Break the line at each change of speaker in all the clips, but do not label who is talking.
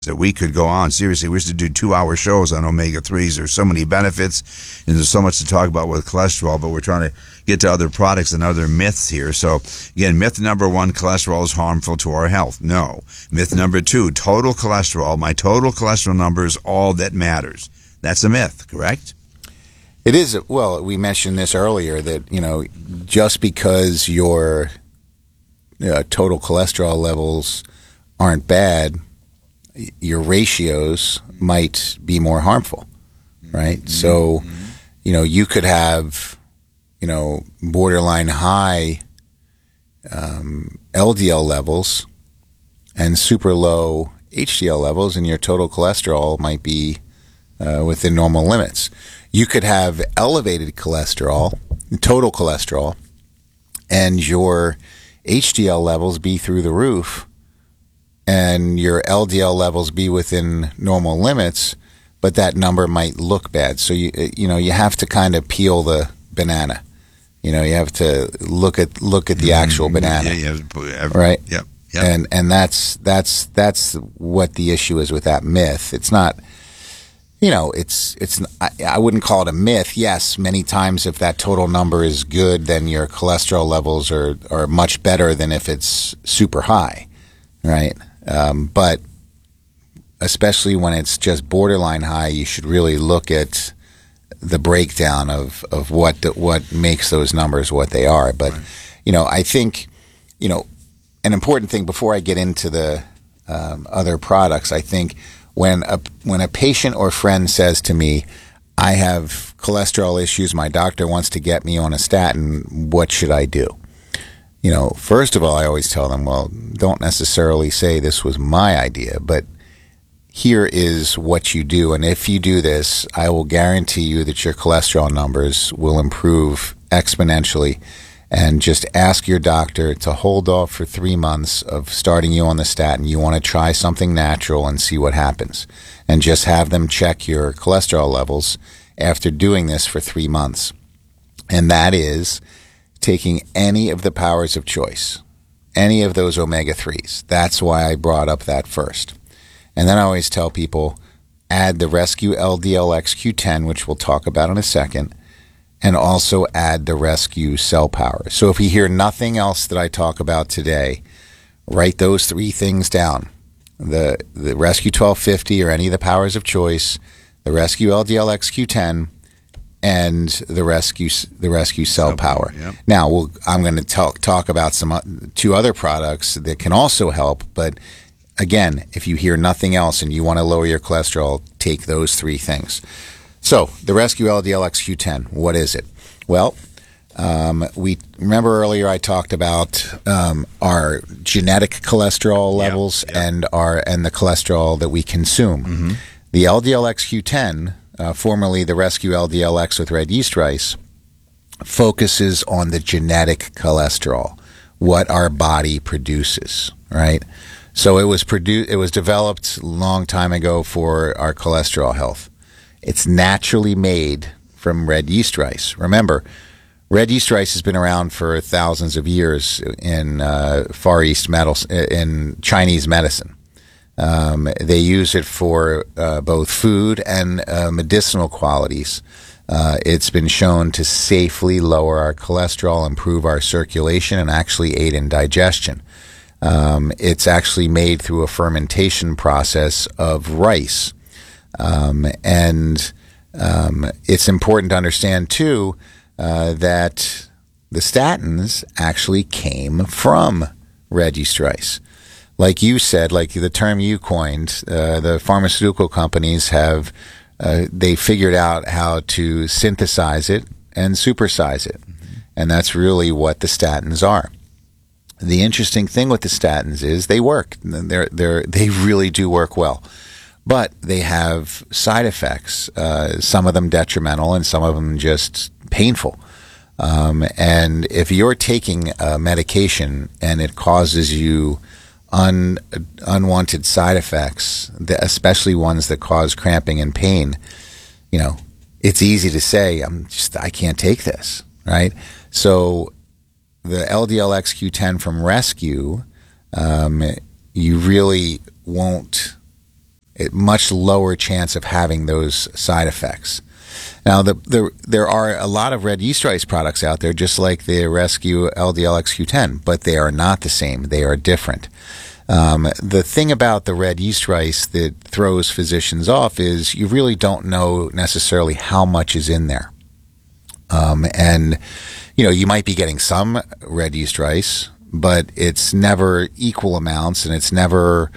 that we could go on. Seriously, we used to do 2-hour shows on omega-3s. There's so many benefits, and there's so much to talk about with cholesterol, but we're trying to get to other products and other myths here. So, again, myth number 1, cholesterol is harmful to our health. No. Myth number 2, total cholesterol, my total cholesterol number is all that matters. That's a myth, correct?
It is. Well, we mentioned this earlier that, just because your total cholesterol levels aren't bad, your ratios might be more harmful, right? Mm-hmm. So, you could have, borderline high LDL levels and super low HDL levels, and your total cholesterol might be within normal limits. You could have elevated cholesterol, total cholesterol, and your HDL levels be through the roof, and your LDL levels be within normal limits, but that number might look bad. So you have to kind of peel the banana. You have to look at the actual banana. Right?
Yep.
And that's what the issue is with that myth. It's not. I wouldn't call it a myth. Yes, many times if that total number is good, then your cholesterol levels are much better than if it's super high, right? But especially when it's just borderline high, you should really look at the breakdown of what makes those numbers what they are. But, right. I think, an important thing before I get into the other products, I think when a patient or friend says to me, I have cholesterol issues, my doctor wants to get me on a statin, what should I do? First of all, I always tell them, well, don't necessarily say this was my idea, but here is what you do. And if you do this, I will guarantee you that your cholesterol numbers will improve exponentially. And just ask your doctor to hold off for 3 months of starting you on the statin. You want to try something natural and see what happens. And just have them check your cholesterol levels after doing this for 3 months. And that is taking any of the powers of choice, any of those omega-3s. That's why I brought up that first. And then I always tell people, add the Rescue LDL-X Q10, which we'll talk about in a second, and also add the Rescue Cell Power. So if you hear nothing else that I talk about today, write those 3 things down. The Rescue 1250 or any of the powers of choice, the Rescue LDL-X Q10, and the Rescue Cell Power. Yep. Now, I'm going to talk about 2 other products that can also help, but again, if you hear nothing else and you want to lower your cholesterol, take those 3 things. So, the Rescue LDL-X Q10, what is it? Well, we remember earlier I talked about our genetic cholesterol levels and the cholesterol that we consume. Mm-hmm. The LDL-X Q10, formerly the Rescue LDL-X with red yeast rice, focuses on the genetic cholesterol, what our body produces, right? So it was developed a long time ago for our cholesterol health. It's naturally made from red yeast rice. Remember, red yeast rice has been around for thousands of years in Far East in Chinese medicine. They use it for both food and medicinal qualities. It's been shown to safely lower our cholesterol, improve our circulation, and actually aid in digestion. It's actually made through a fermentation process of rice. And it's important to understand, too, that the statins actually came from red yeast rice. Like you said, like the term you coined, the pharmaceutical companies have, they figured out how to synthesize it and supersize it. Mm-hmm. And that's really what the statins are. The interesting thing with the statins is they work. They really do work well. But they have side effects, some of them detrimental and some of them just painful. And if you're taking a medication and it causes you unwanted side effects, especially ones that cause cramping and pain, it's easy to say, I can't take this, right? So the LDL-X Q10 from Rescue, you really won't much lower chance of having those side effects. Now, there are a lot of red yeast rice products out there, just like the Rescue LDL-XQ10, but they are not the same. They are different. The thing about the red yeast rice that throws physicians off is you really don't know necessarily how much is in there. And, you might be getting some red yeast rice, but it's never equal amounts, and it's never,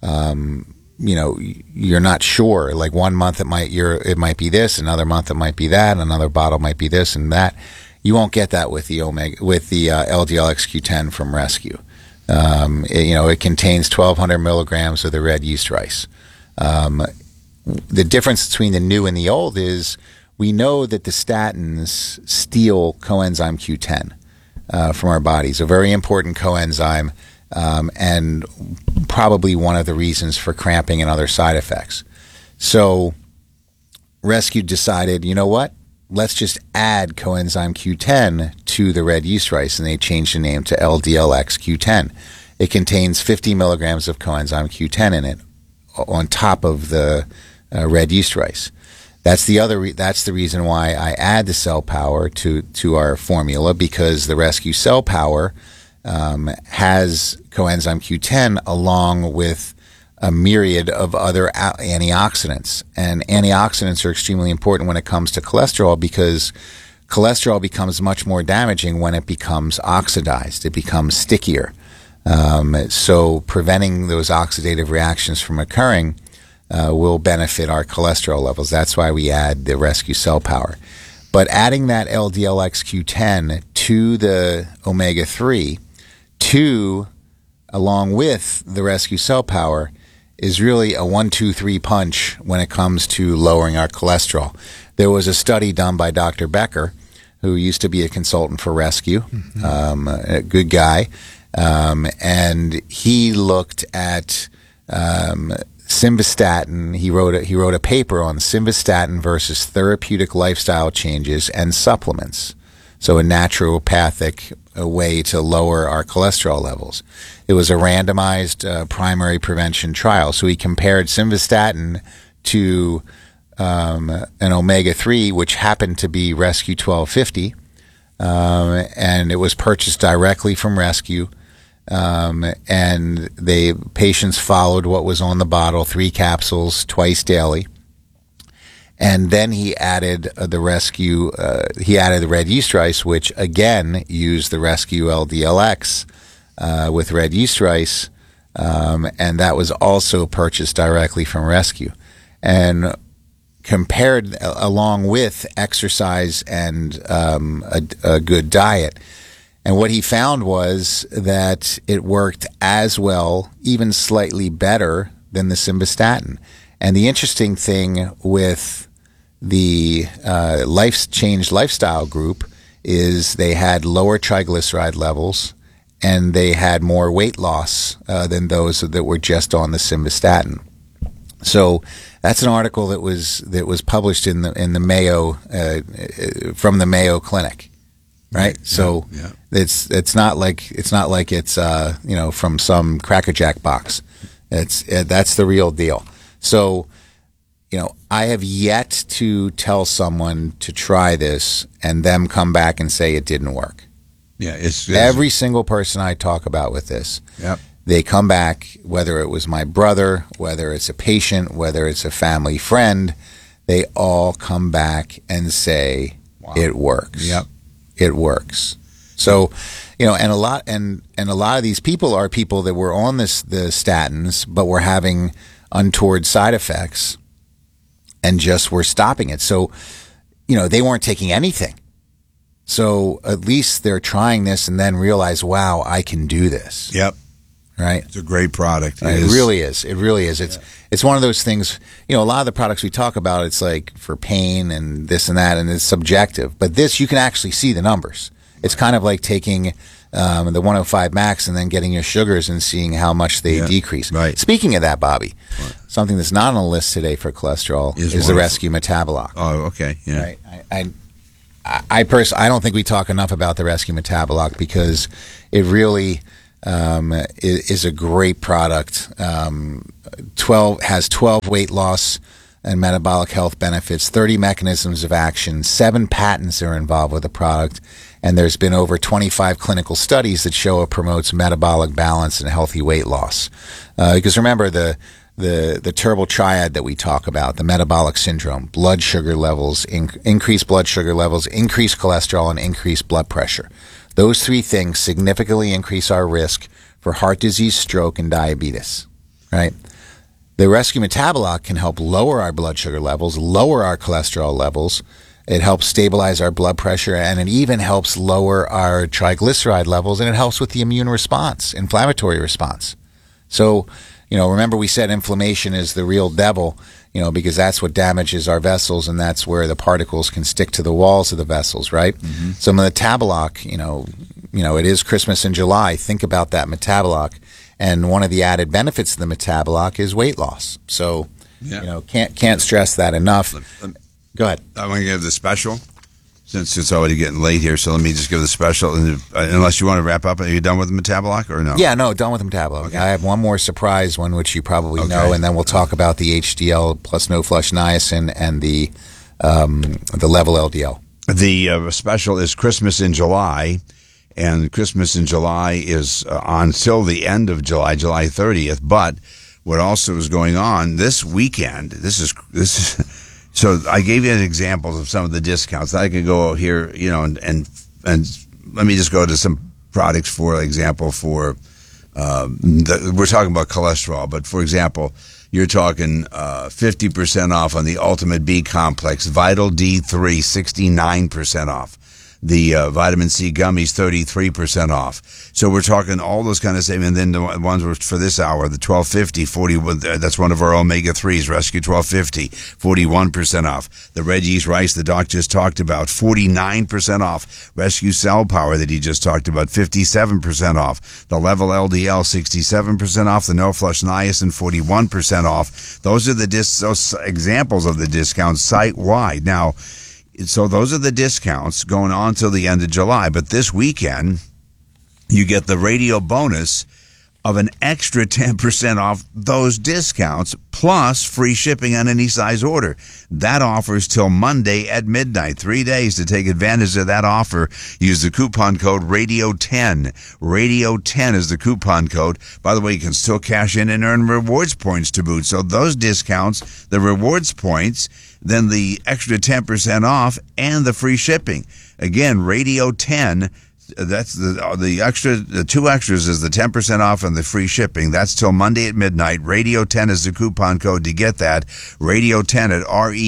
you're not sure. Like 1 month it might be this, another month it might be that, another bottle might be this and that. You won't get that with the LDL-XQ10 from Rescue. It contains 1,200 milligrams of the red yeast rice. The difference between the new and the old is we know that the statins steal coenzyme Q10 from our bodies, a very important coenzyme, and probably one of the reasons for cramping and other side effects. So Rescue decided, you know what? Let's just add coenzyme Q10 to the red yeast rice, and they changed the name to LDL-XQ10. It contains 50 milligrams of coenzyme Q10 in it on top of the red yeast rice. That's the reason why I add the Cell Power to our formula, because the Rescue Cell Power has coenzyme Q10 along with a myriad of other antioxidants. And antioxidants are extremely important when it comes to cholesterol, because cholesterol becomes much more damaging when it becomes oxidized. It becomes stickier. So preventing those oxidative reactions from occurring will benefit our cholesterol levels. That's why we add the Rescue Cell Power. But adding that LDL-XQ10 to the omega-3 along with the Rescue Cell Power is really a 1-2-3 punch when it comes to lowering our cholesterol. There was a study done by Dr. Becker, who used to be a consultant for Rescue, a good guy, and he looked at simvastatin. He wrote a paper on simvastatin versus therapeutic lifestyle changes and supplements. So a naturopathic way to lower our cholesterol levels. It was a randomized primary prevention trial. So he compared simvastatin to an omega-3, which happened to be Rescue 1250, and it was purchased directly from Rescue. And the patients followed what was on the bottle, 3 capsules twice daily. And then he added the red yeast rice, which again used the Rescue LDLX with red yeast rice, and that was also purchased directly from Rescue, and compared along with exercise and a good diet. And what he found was that it worked as well, even slightly better than the simvastatin. And the interesting thing with the Change Lifestyle group is they had lower triglyceride levels, and they had more weight loss than those that were just on the simvastatin. So that's an article that was published in the Mayo from the Mayo Clinic. Right, so
yeah.
It's not like it's from some Cracker Jack box. That's the real deal. So, I have yet to tell someone to try this and them come back and say it didn't work.
Yeah, it's
every single person I talk about with this.
Yep.
They come back, whether it was my brother, whether it's a patient, whether it's a family friend, they all come back and say it works.
Yep.
It works. So, and a lot of these people are people that were on the statins, but were having untoward side effects and just were stopping it. So, they weren't taking anything. So at least they're trying this and then realize, wow, I can do this.
Yep.
Right?
It's a great product.
It really is. It really is. It's one of those things, a lot of the products we talk about, it's like for pain and this and that, and it's subjective. But this, you can actually see the numbers. It's kind of like taking the 105 Max and then getting your sugars and seeing how much they decrease.
Right.
Speaking of that, Bobby, something that's not on the list today for cholesterol is the Rescue Metaboloc.
Oh, okay. Yeah.
Right? I personally, I don't think we talk enough about the Rescue Metaboloc because it really is a great product. 12 weight loss and metabolic health benefits, 30 mechanisms of action, 7 patents are involved with the product, and there's been over 25 clinical studies that show it promotes metabolic balance and healthy weight loss. Because remember the terrible triad that we talk about, the metabolic syndrome, blood sugar levels, increased blood sugar levels, increased cholesterol, and increased blood pressure. Those 3 things significantly increase our risk for heart disease, stroke, and diabetes, right? The Rescue Metaboloc can help lower our blood sugar levels, lower our cholesterol levels. It helps stabilize our blood pressure, and it even helps lower our triglyceride levels, and it helps with the immune response, inflammatory response. So, remember we said inflammation is the real devil, because that's what damages our vessels, and that's where the particles can stick to the walls of the vessels, right? Mm-hmm. So Metaboloc, it is Christmas in July. Think about that Metaboloc. And one of the added benefits of the Metaboloc is weight loss. So, can't stress that enough. Go ahead.
I want to give the special, since it's already getting late here. So let me just give the special. Unless you want to wrap up, are you done with the Metaboloc or no?
Yeah, no, done with the Metaboloc. Okay. I have one more surprise one, which you probably know, and then we'll talk about the HDL plus no flush niacin and the level LDL.
The special is Christmas in July. And Christmas in July is until the end of July, July 30th. But what also is going on this weekend, this is so I gave you examples of some of the discounts. I could go here, and let me just go to some products, for example, we're talking about cholesterol, but for example, you're talking 50% off on the Ultimate B Complex, Vital D3, 69% off. The vitamin C gummies, 33% off. So we're talking all those kind of savings. And then the ones for this hour, the 1250, 41, that's one of our omega-3s, Rescue 1250, 41% off. The red yeast rice the doc just talked about, 49% off. Rescue Cell Power that he just talked about, 57% off. The Level LDL, 67% off. The No Flush Niacin, 41% off. Those are those examples of the discounts site-wide. Now, so those are the discounts going on till the end of July. But this weekend, you get the radio bonus of an extra 10% off those discounts, plus free shipping on any size order. That offer is till Monday at midnight. 3 days to take advantage of that offer. Use the coupon code RADIO10. RADIO10 is the coupon code. By the way, you can still cash in and earn rewards points to boot. So those discounts, the rewards points, then the extra 10% off, and the free shipping. Again, RADIO10. That's the 2 extras is the 10% off and the free shipping. That's till Monday at midnight. Radio10 is the coupon code to get that. Radio10 at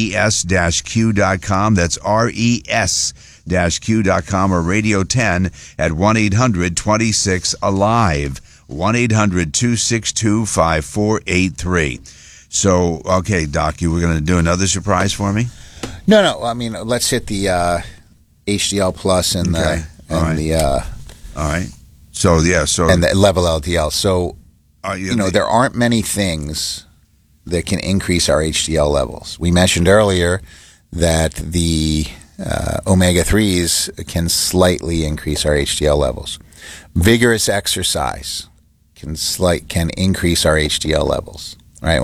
res-q.com. That's res-q.com or Radio10 at 1-800-26-ALIVE. 1-800-262-5483. So, okay, Doc, you were going to do another surprise for me?
No. I mean, let's hit the HDL plus and
okay.
All right.
So
and the level LDL. So there aren't many things that can increase our HDL levels. We mentioned earlier that the omega-3s can slightly increase our HDL levels. Vigorous exercise can increase our HDL levels. Right?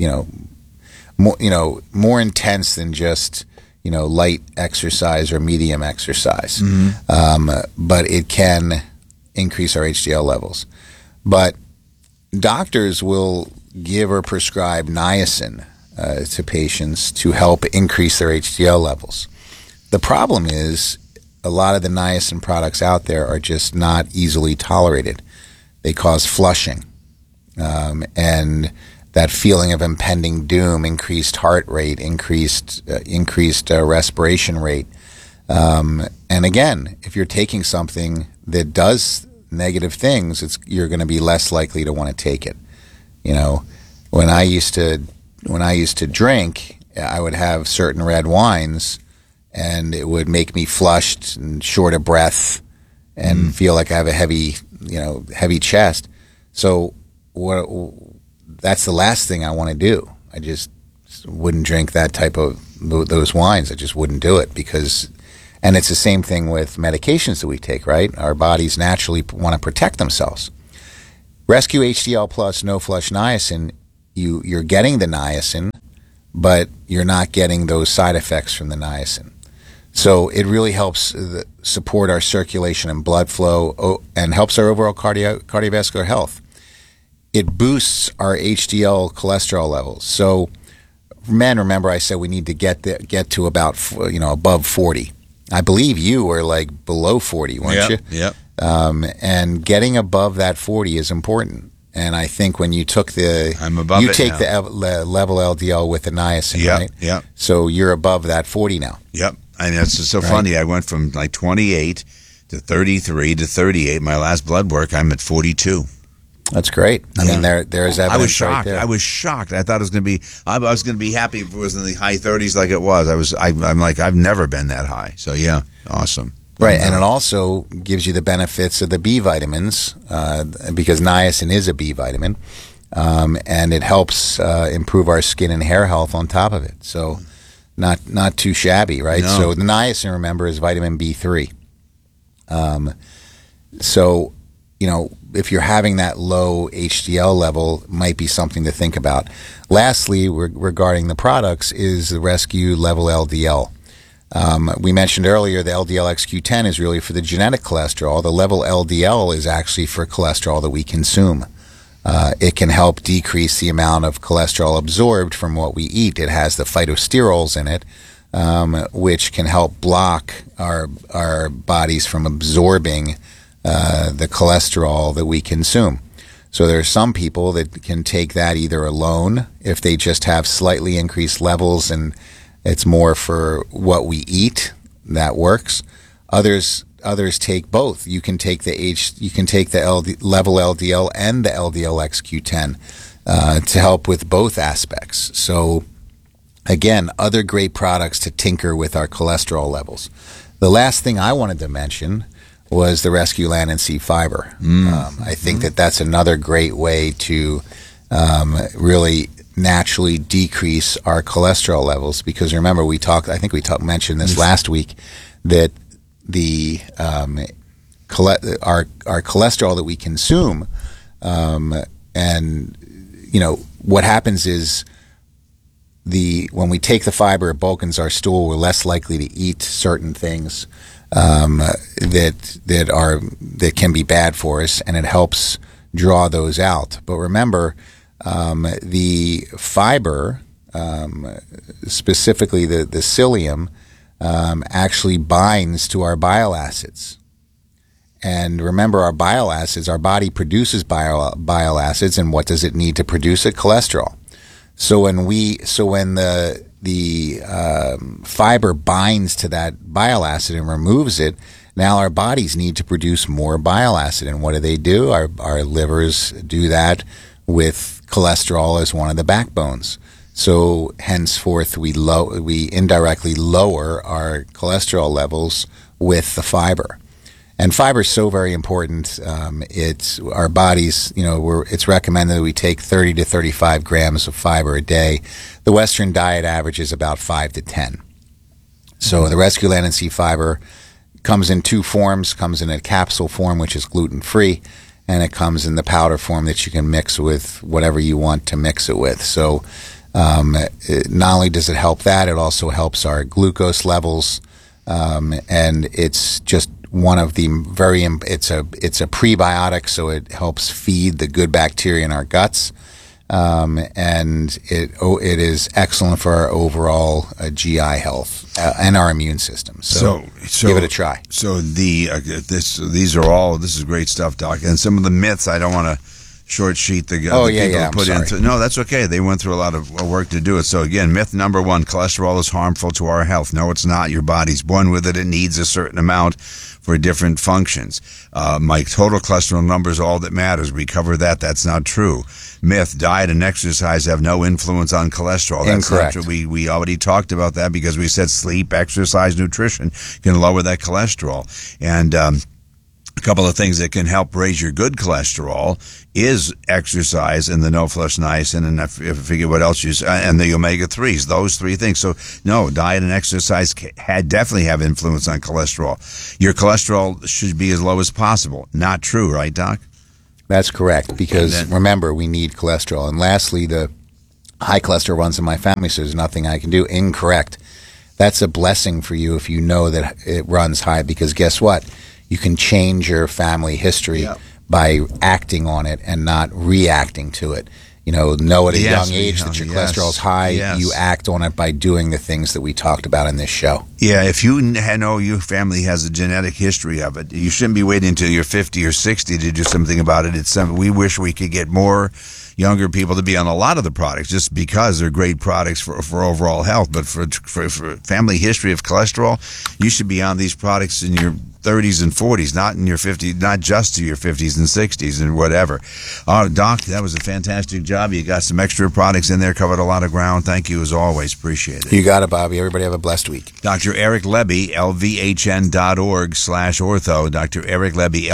More intense than just light exercise or medium exercise. Mm-hmm. But it can increase our HDL levels. But doctors will give or prescribe niacin to patients to help increase their HDL levels. The problem is a lot of the niacin products out there are just not easily tolerated. They cause flushing. And that feeling of impending doom, increased heart rate, increased respiration rate. And again, if you're taking something that does negative things, you're going to be less likely to want to take it. When I used to drink, I would have certain red wines, and it would make me flushed and short of breath, and feel like I have a heavy chest. So that's the last thing I want to do. I just wouldn't drink that type of those wines. I just wouldn't do it and it's the same thing with medications that we take, right? Our bodies naturally want to protect themselves. Rescue HDL plus no flush niacin, you're getting the niacin, but you're not getting those side effects from the niacin. So it really helps support our circulation and blood flow and helps our overall cardiovascular health. It boosts our HDL cholesterol levels. So men, remember I said we need to get to about above 40. I believe you were like below 40, weren't you?
Yep.
And getting above that 40 is important. And I think when you took
I'm above
you
it
take
now.
the level LDL with the niacin,
Yep,
right?
yep.
So you're above that 40 now.
Yep. And it's so funny. I went from like 28 to 33 to 38. My last blood work, I'm at 42.
That's great. I mean, there's evidence
I was shocked.
right there.
I was shocked. I thought it was going to be. I was going to be happy if it was in the high 30s, like it was. I'm like, I've never been that high. So yeah, awesome.
Right, and it also gives you the benefits of the B vitamins because niacin is a B vitamin, and it helps improve our skin and hair health on top of it. So not too shabby, right?
No.
So the niacin, remember, is vitamin B3. So, if you're having that low HDL level, it might be something to think about. Lastly, regarding the products, is the Rescue Level LDL. We mentioned earlier the LDL-XQ10 is really for the genetic cholesterol. The level LDL is actually for cholesterol that we consume. It can help decrease the amount of cholesterol absorbed from what we eat. It has the phytosterols in it, which can help block our bodies from absorbing the cholesterol that we consume. So there are some people that can take that either alone if they just have slightly increased levels and it's more for what we eat. That works. Others take both. You can take the level LDL and the LDL-XQ10 to help with both aspects. So again, other great products to tinker with our cholesterol levels. The last thing I wanted to mention was the Rescue Lanolin C Fiber. I think that's another great way to really naturally decrease our cholesterol levels, because remember mentioned this last week, that the our cholesterol that we consume, and what happens is when we take the fiber, it bulkens our stool. We're less likely to eat certain things that can be bad for us, and it helps draw those out. But remember, the fiber, specifically the psyllium, actually binds to our bile acids. And remember, our bile acids, our body produces bile acids, and what does it need to produce it? Cholesterol. So when the fiber binds to that bile acid and removes it, now our bodies need to produce more bile acid. And what do? Our livers do that with cholesterol as one of the backbones. So henceforth, we indirectly lower our cholesterol levels with the fiber. And fiber is so very important. It's our bodies, it's recommended that we take 30 to 35 grams of fiber a day. The Western diet averages about 5 to 10. So the Rescue Lanolin C Fiber comes in two forms. Comes in a capsule form, which is gluten-free, and it comes in the powder form that you can mix with whatever you want to mix it with. So not only does it help that, it also helps our glucose levels, and it's just one of the it's a prebiotic, so it helps feed the good bacteria in our guts, and it is excellent for our overall GI health and our immune system. So give it a try.
So this is great stuff, Doc. And some of the myths, I don't want to short sheet the people put into. No, that's okay. They went through a lot of work to do it. So again, myth number one: cholesterol is harmful to our health. No, it's not. Your body's born with it. It needs a certain amount for different functions. My total cholesterol number is all that matters. We cover that. That's not true. Myth: diet and exercise have no influence on cholesterol. That's
incorrect.
Not true. We already talked about that because we said sleep, exercise, nutrition can lower that cholesterol. And a couple of things that can help raise your good cholesterol is exercise and the no-flush niacin, and I forget what else and the omega-3s, those three things. So, no, diet and exercise definitely have influence on cholesterol. Your cholesterol should be as low as possible. Not true, right, Doc?
That's correct, because remember, we need cholesterol. And lastly, the high cholesterol runs in my family, so there's nothing I can do. Incorrect. That's a blessing for you if you know that it runs high, because guess what? You can change your family history by acting on it and not reacting to it. Know at a young age that your cholesterol is high. You act on it by doing the things that we talked about in this show.
Yeah, if you know your family has a genetic history of it, you shouldn't be waiting until you're 50 or 60 to do something about it. It's something we wish we could get more younger people to be on a lot of the products just because they're great products for overall health. But for family history of cholesterol, you should be on these products in your 30s and 40s, not in your 50s, not just to your 50s and 60s and whatever. Doc, that was a fantastic job. You got some extra products in there, covered a lot of ground. Thank you as always. Appreciate it.
You got it, Bobby. Everybody have a blessed week.
Dr. Eric Lebby, lvhn.org/ortho. Dr. Eric Lebby,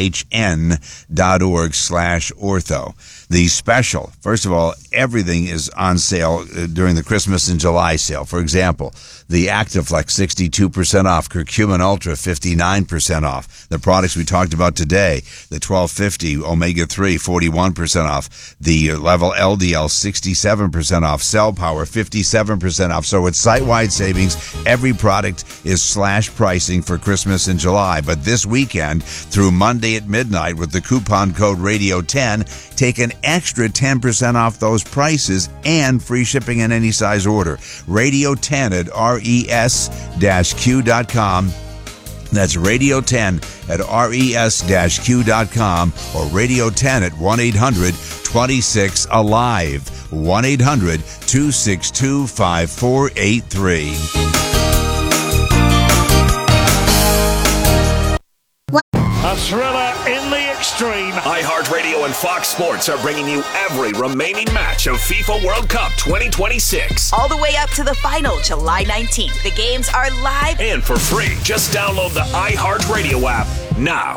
lvhn.org/ortho. The special, first of all, everything is on sale during the Christmas and July sale. For example, the Actiflex, 62% off. Curcumin Ultra, 59% off. The products we talked about today, the 1250 Omega-3, 41% off. The Level LDL, 67% off. Cell Power, 57% off. So it's site-wide savings. Every product is slash pricing for Christmas and July. But this weekend, through Monday at midnight, with the coupon code Radio10, take an extra 10% off those prices and free shipping in any size order. Radio10 at res-q.com. That's Radio10 at res-q.com or Radio10 at 1-800-26-ALIVE. 1-800-262-5483.
A thriller in the extreme.
iHeartRadio and Fox Sports are bringing you every remaining match of FIFA World Cup 2026.
All the way up to the final, July 19th. The games are live
and for free. Just download the iHeartRadio app now.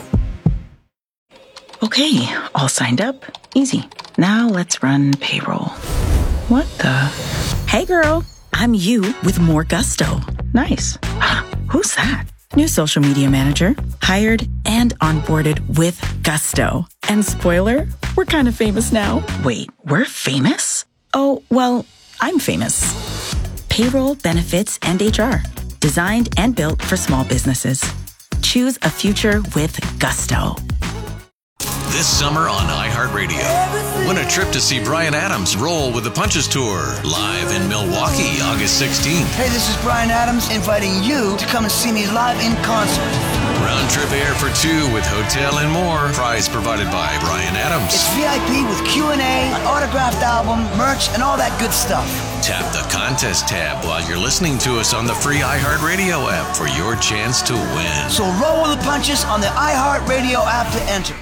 Okay, all signed up. Easy. Now let's run payroll. What the? Hey girl, I'm you with more gusto. Nice. Who's that? New social media manager, hired and onboarded with gusto. And spoiler, we're kind of famous now. Wait, we're famous? Oh, well, I'm famous. Payroll, benefits, and HR. Designed and built for small businesses. Choose a future with gusto.
This summer on iHeartRadio, win a trip to see Bryan Adams roll with the Punches Tour, live in Milwaukee, August 16th.
Hey, this is Bryan Adams inviting you to come and see me live in concert.
Round trip air for two with hotel and more. Prize provided by Bryan Adams.
It's VIP with Q&A, an autographed album, merch, and all that good stuff.
Tap the contest tab while you're listening to us on the free iHeartRadio app for your chance to win.
So roll with the punches on the iHeartRadio app to enter.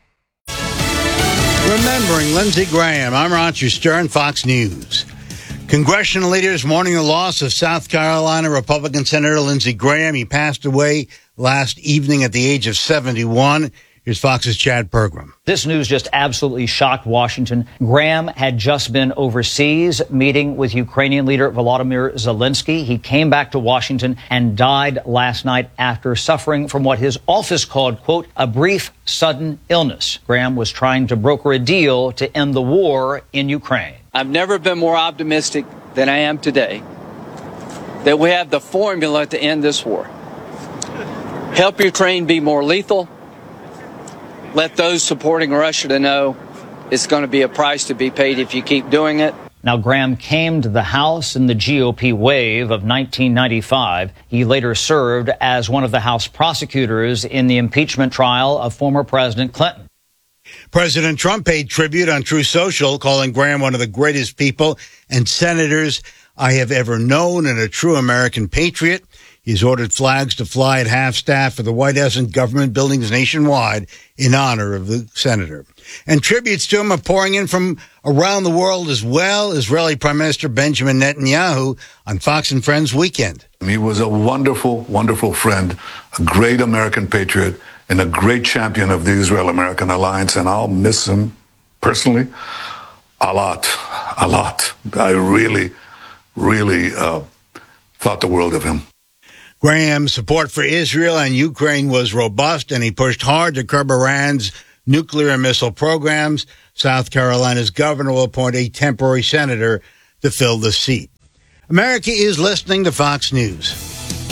Remembering Lindsey Graham, I'm Roger Stern, Fox News. Congressional leaders mourning the loss of South Carolina Republican Senator Lindsey Graham. He passed away last evening at the age of 71. Here's Fox's Chad Pergram.
This news just absolutely shocked Washington. Graham had just been overseas meeting with Ukrainian leader Volodymyr Zelensky. He came back to Washington and died last night after suffering from what his office called, quote, a brief sudden illness. Graham was trying to broker a deal to end the war in Ukraine.
I've never been more optimistic than I am today that we have the formula to end this war. Help Ukraine be more lethal. Let those supporting Russia to know it's going to be a price to be paid if you keep doing it.
Now, Graham came to the House in the GOP wave of 1995. He later served as one of the House prosecutors in the impeachment trial of former President Clinton.
President Trump paid tribute on Truth Social, calling Graham one of the greatest people and senators I have ever known and a true American patriot. He's ordered flags to fly at half-staff for the White House and government buildings nationwide in honor of the senator. And tributes to him are pouring in from around the world as well. Israeli Prime Minister Benjamin Netanyahu on Fox and Friends Weekend.
He was a wonderful, wonderful friend, a great American patriot, and a great champion of the Israel-American alliance, and I'll miss him personally a lot. I really thought the world of him.
Graham's support for Israel and Ukraine was robust, and he pushed hard to curb Iran's nuclear and missile programs. South Carolina's governor will appoint a temporary senator to fill the seat. America is listening to Fox News.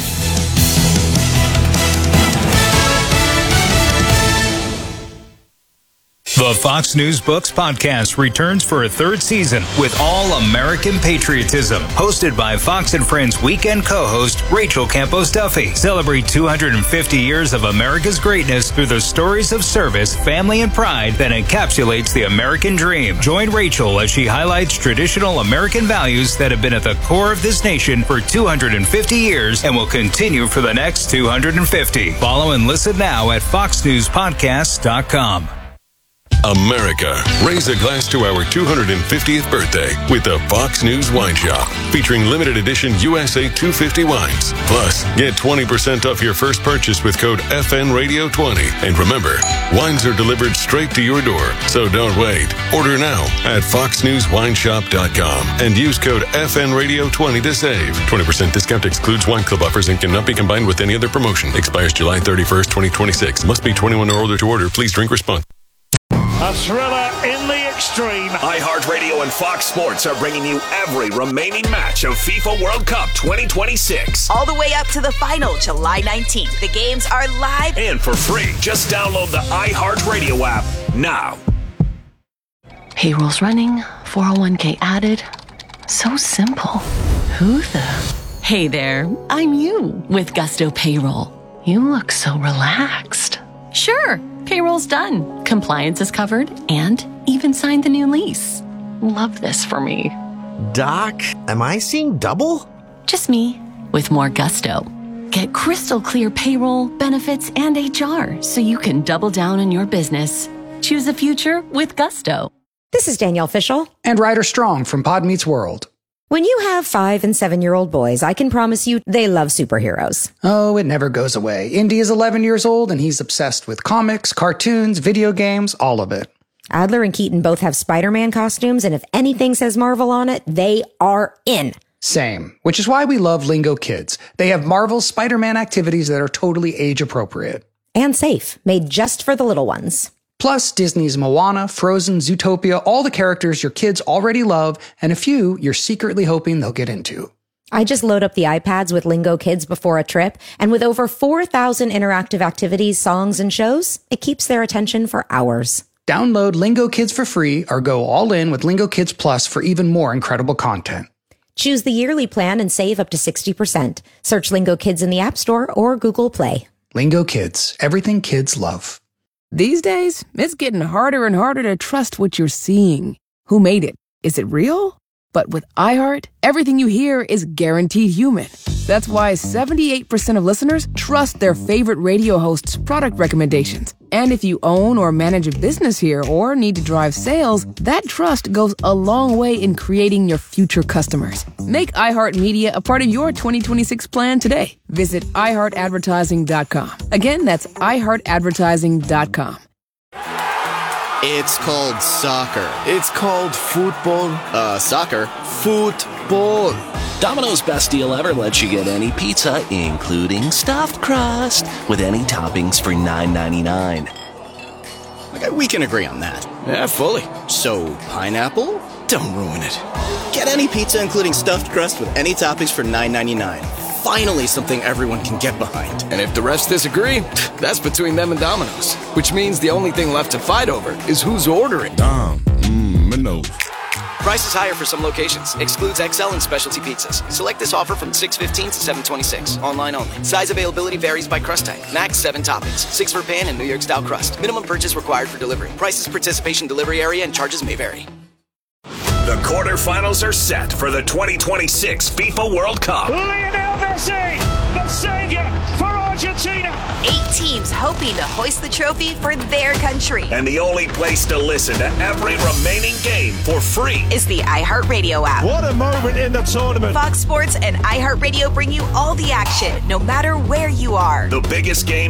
The Fox News Books podcast returns for a third season with All-American Patriotism. Hosted by Fox & Friends weekend co-host Rachel Campos Duffy. Celebrate 250 years of America's greatness through the stories of service, family, and pride that encapsulates the American dream. Join Rachel as she highlights traditional American values that have been at the core of this nation for 250 years and will continue for the next 250. Follow and listen now at foxnewspodcast.com.
America, raise a glass to our 250th birthday with the Fox News Wine Shop, featuring limited edition USA 250 wines. Plus, get 20% off your first purchase with code FNRadio20. And remember, wines are delivered straight to your door, so don't wait. Order now at foxnewswineshop.com and use code FNRadio20 to save. 20% discount excludes wine club offers and cannot be combined with any other promotion. Expires July 31st, 2026. Must be 21 or older to order. Please drink responsibly.
A thriller in the extreme.
iHeartRadio and Fox Sports are bringing you every remaining match of FIFA World Cup 2026.
All the way up to the final, July 19th. The games are live
and for free. Just download the iHeartRadio app now.
Payroll's running, 401k added. So simple. Who the? Hey there, I'm you with Gusto Payroll. You look so relaxed. Sure. Payroll's done. Compliance is covered and even signed the new lease. Love this for me.
Doc, am I seeing double?
Just me with more gusto. Get crystal clear payroll, benefits, and HR so you can double down on your business. Choose the future with Gusto.
This is Danielle Fishel.
And Ryder Strong from Pod Meets World.
When you have 5- and 7-year-old boys, I can promise you they love superheroes.
Oh, it never goes away. Indy is 11 years old, and he's obsessed with comics, cartoons, video games, all of it.
Adler and Keaton both have Spider-Man costumes, and if anything says Marvel on it, they are in.
Same, which is why we love Lingo Kids. They have Marvel's Spider-Man activities that are totally age-appropriate.
And safe, made just for the little ones.
Plus, Disney's Moana, Frozen, Zootopia, all the characters your kids already love, and a few you're secretly hoping they'll get into.
I just load up the iPads with Lingo Kids before a trip, and with over 4,000 interactive activities, songs, and shows, it keeps their attention for hours.
Download Lingo Kids for free or go all in with Lingo Kids Plus for even more incredible content.
Choose the yearly plan and save up to 60%. Search Lingo Kids in the App Store or Google Play.
Lingo Kids, everything kids love.
These days, it's getting harder and harder to trust what you're seeing. Who made it? Is it real? But with iHeart, everything you hear is guaranteed human. That's why 78% of listeners trust their favorite radio host's product recommendations. And if you own or manage a business here or need to drive sales, that trust goes a long way in creating your future customers. Make iHeartMedia a part of your 2026 plan today. Visit iHeartAdvertising.com. Again, that's iHeartAdvertising.com.
It's called soccer. It's called football. Soccer. Football.
Domino's best deal ever lets you get any pizza, including stuffed crust, with any toppings for $9.99.
Okay, we can agree on that.
Yeah, fully.
So, pineapple? Don't ruin it. Get any pizza, including stuffed crust, with any toppings for $9.99. Finally, something everyone can get behind.
And if the rest disagree, that's between them and Domino's. Which means the only thing left to fight over is who's ordering.
Domino's. Price is higher for some locations. Excludes XL and specialty pizzas. Select this offer from 6/15 to 7/26. Online only. Size availability varies by crust type. Max 7 toppings. 6 for pan and New York style crust. Minimum purchase required for delivery. Prices, participation, delivery area, and charges may vary.
The quarterfinals are set for the 2026 FIFA World Cup.
Lionel Messi, the savior for Argentina.
8 teams hoping to hoist the trophy for their country.
And the only place to listen to every remaining game for free
is the iHeartRadio app.
What a moment in the tournament.
Fox Sports and iHeartRadio bring you all the action, no matter where you are.
The biggest game